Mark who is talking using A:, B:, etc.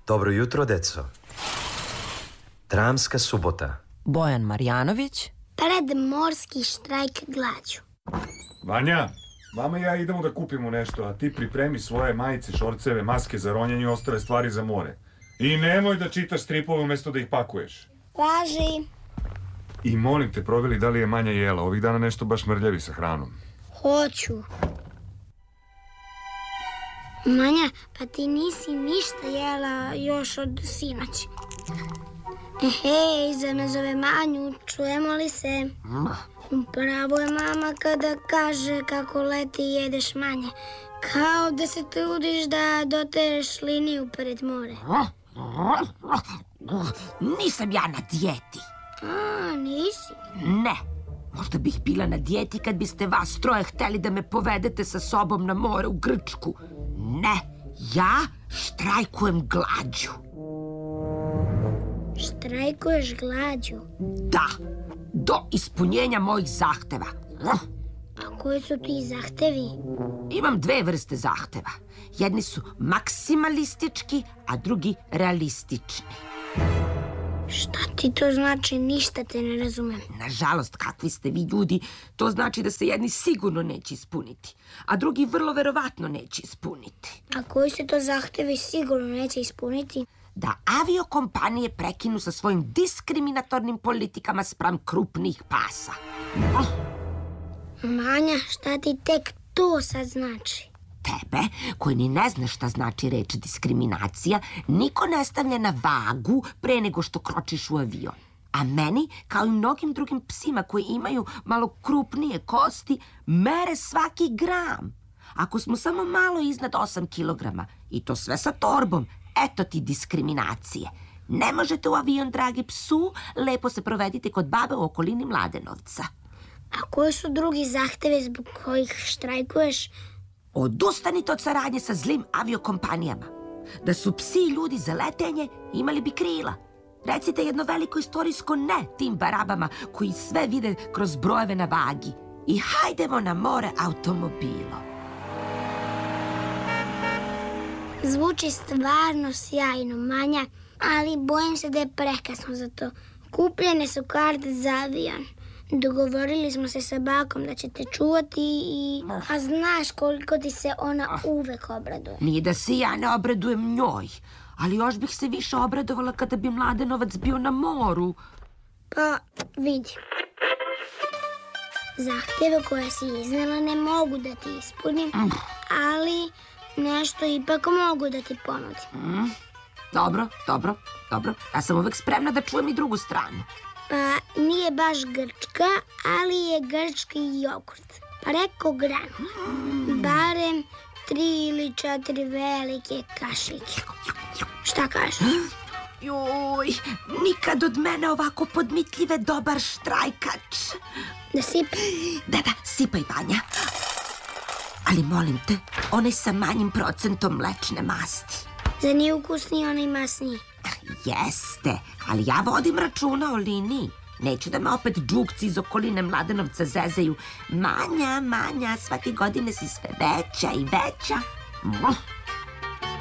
A: Dobro jutro, deco. Dramska subota.
B: Bojan Marjanović.
C: Predmorski štrajk glađu.
D: Vanja, mama i ja idemo da kupimo nešto, a ti pripremi svoje majice, šorceve, maske za ronjenje i ostale stvari za more. I nemoj da čitaš stripove umjesto da ih pakuješ.
C: Važi.
D: I molim te, provjeri da li je Manja jela. Ovih dana nešto baš mrljavi sa hranom.
C: Hoću. Manja, pa ti nisi ništa jela još od sinoć. Hej, zar me zove Manju, čujemo li se? Pravo je mama kada kaže kako leti i jedeš manje. Kao da se trudiš da dotereš liniju pred more.
E: Nisam ja na dijeti.
C: A, nisi?
E: Ne. Možda bih bila na dijeti kad biste vas troje hteli da me povedete sa sobom na more u Grčku. Ne, ja štrajkujem glađu.
C: Štrajkuješ glađu?
E: Da, do ispunjenja mojih zahteva.
C: A koji su ti zahtevi?
E: Imam dve vrste zahteva. Jedni su maksimalistički, a drugi realistični.
C: Šta ti to znači? Ništa te ne razumem.
E: Nažalost, kakvi ste vi ljudi, to znači da se jedni sigurno neće ispuniti, a drugi vrlo verovatno neće ispuniti.
C: A koji se to zahtevi sigurno neće ispuniti?
E: Da aviokompanije prekinu sa svojim diskriminatornim politikama spram krupnih pasa.
C: Manja, šta ti tek to sad znači?
E: Tebe, koji ni ne zna šta znači reč diskriminacija, niko ne stavlja na vagu pre nego što kročiš u avion. A meni, kao i mnogim drugim psima koji imaju malo krupnije kosti, mere svaki gram. Ako smo samo malo iznad 8 kilograma, i to sve sa torbom, eto ti diskriminacije. Ne možete u avion, dragi psu, lepo se provedite kod babe u okolini Mladenovca.
C: A koji su drugi zahteve zbog kojih štrajkuješ?
E: Odustanite od saradnje sa zlim aviokompanijama. Da su psi i ljudi za letenje, imali bi krila. Recite jedno veliko istorijsko ne tim barabama koji sve vide kroz brojeve na vagi. I hajdemo na more automobilom.
C: Zvuči stvarno sjajno, Manja, ali bojim se da je prekasno za to. Kupljene su karte za avion. Dogovorili smo se sa bakom da će te čuvati i... A znaš koliko ti se ona uvek obraduje.
E: Nije da se ja ne obradujem njoj, ali još bih se više obradovala kada bi Mladenovac bio na moru.
C: Pa, vidi. Zahtjeve koje si iznela ne mogu da ti ispunim, ali nešto ipak mogu da ti ponudim.
E: Dobro. Ja sam uvek spremna da čujem i drugu stranu.
C: Pa nije baš grčka, ali je grčki jogurt. Preko grana. Barem 3 ili 4 velike kašljike. Šta kažeš?
E: Joj, nikad od mene ovako podmitljive dobar štrajkač.
C: Da sipam?
E: Da, sipaj, Vanja. Ali molim te, onaj sa manjim procentom mlečne masti.
C: Za nije ukusniji onaj masniji?
E: Jeste, ali ja vodim računa o liniji. Neću da me opet džukci iz okoline Mladenovca zezaju. Manja, svake godine si sve veća i veća.